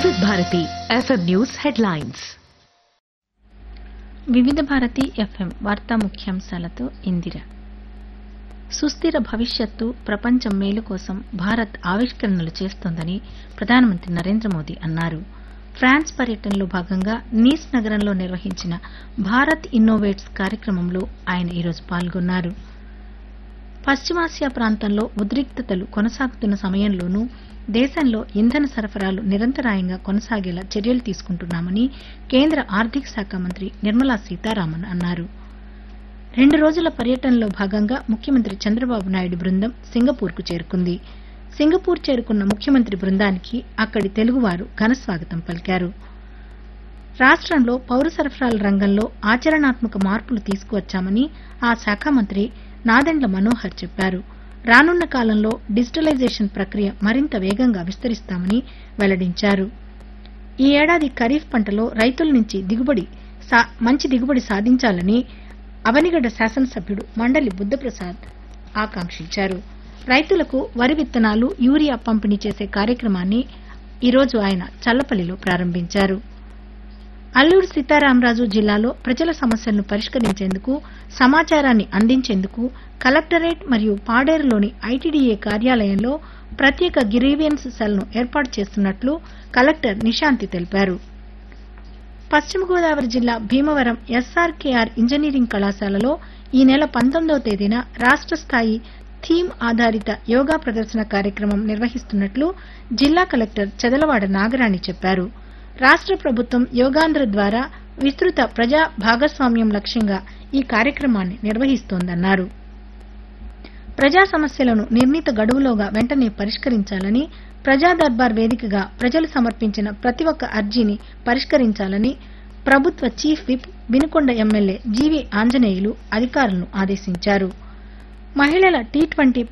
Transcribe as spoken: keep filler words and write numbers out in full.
వివిధ Bharati FM news headlines. వివిధ Bharati FM వార్తా ముఖ్యాంశాలతో ఇందిర. సుస్థిర భవిష్యత్తు, ప్రపంచం మేలు కోసం భారత్ ఆవిష్కరణలు చేస్తోందని ప్రధానమంత్రి నరేంద్ర మోదీ అన్నారు. ఫ్రాన్స్ పర్యటనలో భాగంగా నీస్ నగరంలో నిర్వహించిన భారత్ ఇన్నోవేట్స్ కార్యక్రమంలో ఆయన ఈరోజు పాల్గొన్నారు. పశ్చిమాసియా ప్రాంతంలో ఉద్రిక్తతలు కొనసాగుతున్న సమయంలోనూ దేశంలో ఇంధన సరఫరాలు నిరంతరాయంగా కొనసాగేలా చర్యలు తీసుకుంటున్నామని కేంద్ర ఆర్థిక శాఖ మంత్రి నిర్మలా సీతారామన్ అన్నారు. రెండు రోజుల పర్యటనలో భాగంగా ముఖ్యమంత్రి చంద్రబాబు నాయుడు బృందం సింగపూర్కు చేరుకుంది. సింగపూర్ చేరుకున్న ముఖ్యమంత్రి బృందానికి అక్కడి తెలుగువారు ఘనస్వాగతం పలికారు. రాష్టంలో పౌర సరఫరాల రంగంలో ఆచరణాత్మక మార్పులు తీసుకువచ్చామని ఆ శాఖ మంత్రి నాదెండ్ల మనోహర్ చెప్పారు. రానున్న కాలంలో డిజిటలైజేషన్ ప్రక్రియ మరింత వేగంగా విస్తరిస్తామని వెల్లడించారు. ఈ ఏడాది ఖరీఫ్ పంటలో రైతుల నుంచి దిగుబడి మంచి దిగుబడి సాధించాలని అవనిగడ్డ శాసనసభ్యుడు మండలి బుద్ధప్రసాద్ ఆకాంక్షించారు. రైతులకు వరి విత్తనాలు, యూరియా పంపిణీ చేసే కార్యక్రమాన్ని ఈరోజు ఆయన చల్లపల్లిలో ప్రారంభించారు. అల్లూరు సీతారామరాజు జిల్లాలో ప్రజల సమస్యలను పరిష్కరించేందుకు, సమాచారాన్ని అందించేందుకు కలెక్టరేట్ మరియు పాడేరులోని ఐటీడీఏ కార్యాలయంలో ప్రత్యేక గ్రీవియన్స్ సెల్ను ఏర్పాటు చేస్తున్నట్లు కలెక్టర్ నిశాంతి తెలిపారు. పశ్చిమ గోదావరి జిల్లా భీమవరం ఎస్ఆర్కేఆర్ ఇంజనీరింగ్ కళాశాలలో ఈ నెల పంతొమ్మిదవ తేదీన రాష్ట స్థాయి థీమ్ ఆధారిత యోగా ప్రదర్శన కార్యక్రమం నిర్వహిస్తున్నట్లు జిల్లా కలెక్టర్ చెదలవాడ నాగరాణి చెప్పారు. రాష్ట ప్రభుత్వం యోగాంధ్ర ద్వారా విస్తృత ప్రజా భాగస్వామ్యం లక్ష్యంగా ఈ కార్యక్రమాన్ని నిర్వహిస్తోందన్నారు. ప్రజా సమస్యలను నిర్ణీత గడువులోగా వెంటనే పరిష్కరించాలని, ప్రజా దర్బార్ వేదికగా ప్రజలు సమర్పించిన ప్రతి ఒక్క అర్జీని పరిష్కరించాలని ప్రభుత్వ chief whip Vinukonda MLA GV Anjaneyulu అధికారులను ఆదేశించారు. మహిళల టీ ట్వంటీ